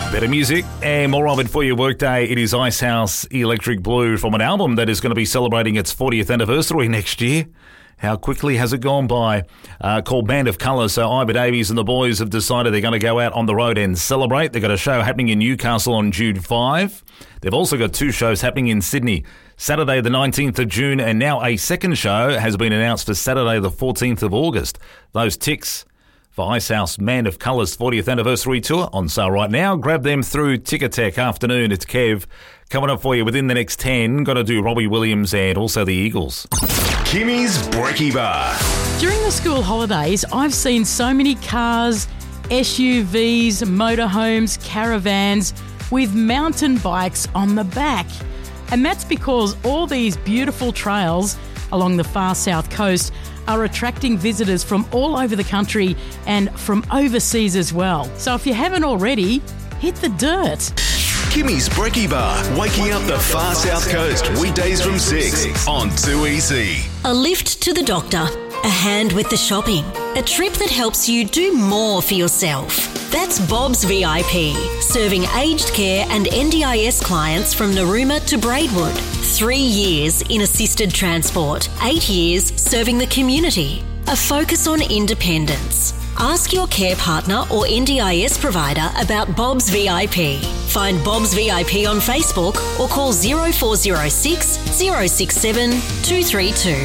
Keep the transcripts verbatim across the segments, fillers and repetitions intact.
Better music and more of it for your workday. It is Icehouse Electric Blue from an album that is going to be celebrating its fortieth anniversary next year. How quickly has it gone by? Uh, called Band of Colours. So Iva Davies and the boys have decided they're going to go out on the road and celebrate. They've got a show happening in Newcastle on June fifth. They've also got two shows happening in Sydney, Saturday the nineteenth of June, and now a second show has been announced for Saturday the fourteenth of August. Those ticks for Icehouse Band of Colours fortieth anniversary tour on sale right now. Grab them through Ticketek. Afternoon, it's Kev. Coming up for you within the next ten. Got to do Robbie Williams and also the Eagles. Kimmy's Brekkie Bar. During the school holidays, I've seen so many cars, S U Vs, motorhomes, caravans with mountain bikes on the back. And that's because all these beautiful trails along the far south coast are attracting visitors from all over the country and from overseas as well. So if you haven't already, hit the dirt. Kimmy's Brekkie Bar, waking up the far south coast, weekdays from six on two E C. A lift to the doctor, a hand with the shopping, a trip that helps you do more for yourself. That's Bob's V I P, serving aged care and N D I S clients from Narooma to Braidwood. Three years in assisted transport, eight years serving the community. A focus on independence. Ask your care partner or N D I S provider about Bob's V I P. Find Bob's V I P on Facebook or call zero four zero six, zero six seven, two three two.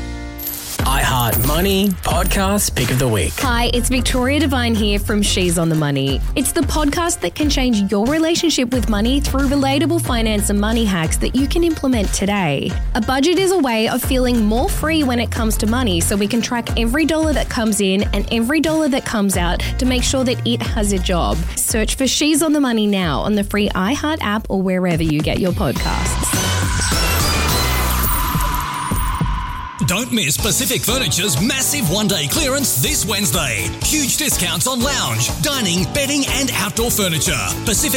iHeart Money Podcast Pick of the Week. Hi, it's Victoria Devine here from She's on the Money. It's the podcast that can change your relationship with money through relatable finance and money hacks that you can implement today. A budget is a way of feeling more free when it comes to money, so we can track every dollar that comes in and every dollar that comes out to make sure that it has a job. Search for She's on the Money now on the free iHeart app or wherever you get your podcasts. Don't miss Pacific Furniture's massive one-day clearance this Wednesday. Huge discounts on lounge, dining, bedding and outdoor furniture. Pacific